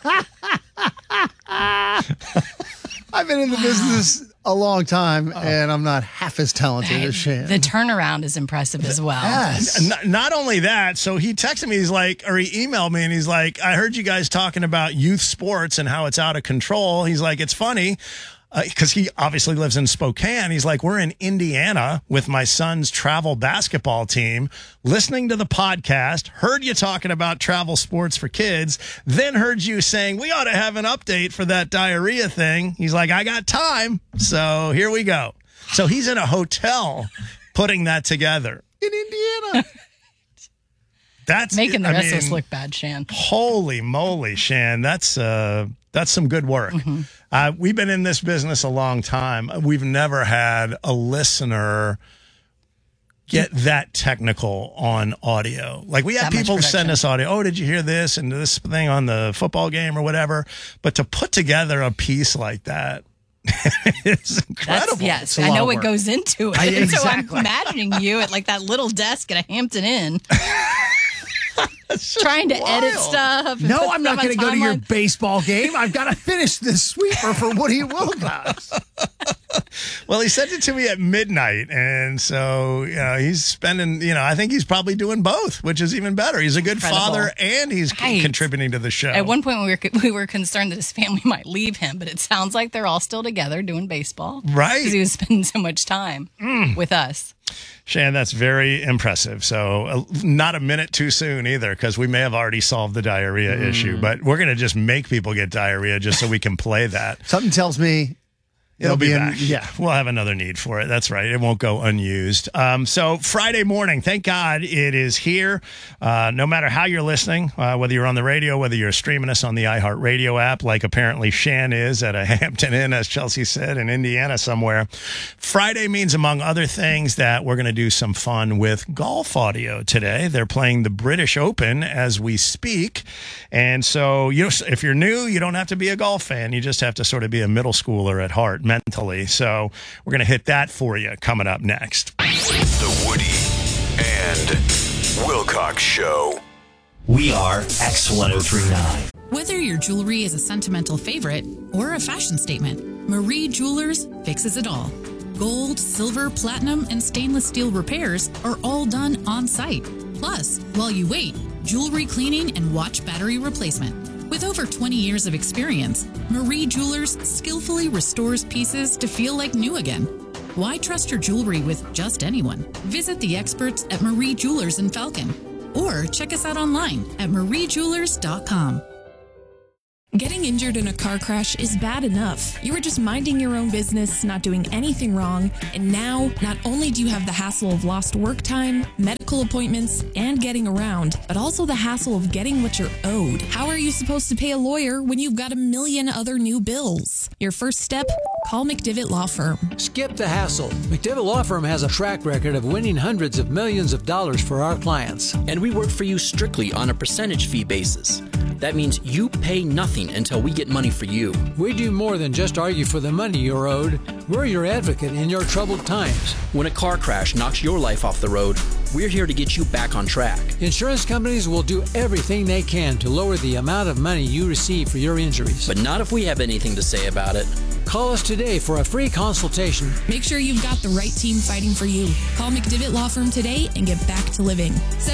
I've been in the business a long time, and I'm not half as talented as Shan. The turnaround is impressive as well. Yes. Not only that, so he texted me, he emailed me, and he's like, I heard you guys talking about youth sports and how it's out of control. He's like, it's funny. Because he obviously lives in Spokane. He's like, we're in Indiana with my son's travel basketball team, listening to the podcast, heard you talking about travel sports for kids, then heard you saying we ought to have an update for that diarrhea thing. He's like, I got time. So here we go. So he's in a hotel putting that together. In Indiana. That's making the rest of us look bad, Shan. Holy moly, Shan. That's some good work. Mm-hmm. We've been in this business a long time. We've never had a listener get that technical on audio. Like, we had people send us audio. Oh, did you hear this and this thing on the football game or whatever? But to put together a piece like that, it's incredible. Yes, I know what goes into it. Exactly. So I'm imagining you at like that little desk at a Hampton Inn. Trying to edit stuff. No, I'm not going to go to your baseball game. I've got to finish this sweeper for Woody Wilcox. Well, he sent it to me at midnight, and so he's spending. I think he's probably doing both, which is even better. He's a good father, and he's contributing to the show. At one point, we were concerned that his family might leave him, but it sounds like they're all still together doing baseball, right? Because he was spending so much time with us. Shan, that's very impressive. So not a minute too soon either, because we may have already solved the diarrhea issue, but we're going to just make people get diarrhea just so we can play that. Something tells me it'll be back. We'll have another need for it. That's right. It won't go unused. So Friday morning, thank God it is here. No matter how you're listening, whether you're on the radio, whether you're streaming us on the iHeartRadio app, like apparently Shan is at a Hampton Inn, as Chelsea said, in Indiana somewhere. Friday means, among other things, that we're going to do some fun with golf audio today. They're playing the British Open as we speak. And so if you're new, you don't have to be a golf fan. You just have to sort of be a middle schooler at heart mentally. So we're going to hit that for you coming up next. The Woody and Wilcox Show. We are X1039. Whether your jewelry is a sentimental favorite or a fashion statement, Marie Jewelers fixes it all. Gold, silver, platinum, and stainless steel repairs are all done on site. Plus, while you wait, jewelry cleaning and watch battery replacement. With over 20 years of experience, Marie Jewelers skillfully restores pieces to feel like new again. Why trust your jewelry with just anyone? Visit the experts at Marie Jewelers in Falcon, or check us out online at mariejewelers.com. Getting injured in a car crash is bad enough. You were just minding your own business, not doing anything wrong, and now not only do you have the hassle of lost work time, medical appointments, and getting around, but also the hassle of getting what you're owed. How are you supposed to pay a lawyer when you've got a million other new bills? Your first step? Call McDivitt Law Firm. Skip the hassle. McDivitt Law Firm has a track record of winning hundreds of millions of dollars for our clients. And we work for you strictly on a percentage fee basis. That means you pay nothing until we get money for you. We do more than just argue for the money you're owed. We're your advocate in your troubled times. When a car crash knocks your life off the road, we're here to get you back on track. Insurance companies will do everything they can to lower the amount of money you receive for your injuries. But not if we have anything to say about it. Call us today for a free consultation. Make sure you've got the right team fighting for you. Call McDivitt Law Firm today and get back to living.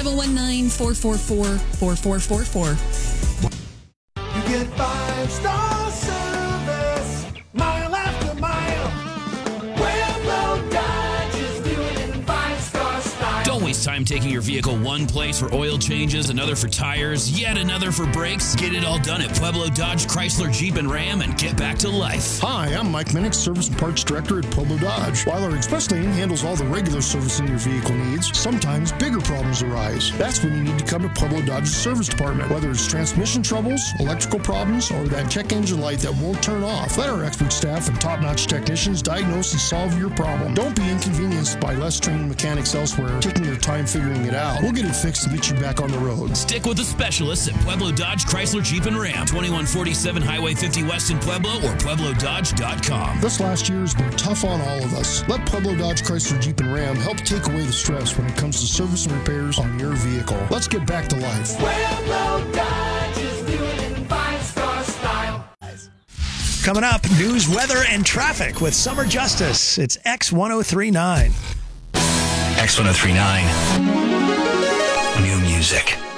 719-444-4444. You get 5-star service, mile after mile. Pueblo Dodge is doing it in 5-star style. Don't waste time taking your vehicle one place for oil changes, another for tires, yet another for brakes. Get it all done at Pueblo Dodge, Chrysler, Jeep, and Ram and get back to life. Hi, I'm Mike Minnick, Service and Parts Director at Pueblo Dodge. While our express lane handles all the regular servicing your vehicle needs, sometimes bigger problems arise. That's when you need to come to Pueblo Dodge's service department. Whether it's transmission troubles, electrical problems, or that check engine light that won't turn off, let our expert staff and top-notch technicians diagnose and solve your problem. Don't be inconvenienced by less trained mechanics elsewhere taking their time figuring it out. We'll get it fixed and get you back on the road. Stick with the specialists at Pueblo Dodge, Chrysler, Jeep, and Ram. 2147 Highway 50 West in Pueblo or PuebloDodge.com. This last year has been tough on all of us. Let Pueblo Dodge, Chrysler, Jeep, and Ram help take away the stress when it comes to service and repairs on your vehicle. Let's get back to life. Pueblo Dodge is doing it in 5-star style. Coming up, news, weather, and traffic with Summer Justice. It's X1039. X1039. New music.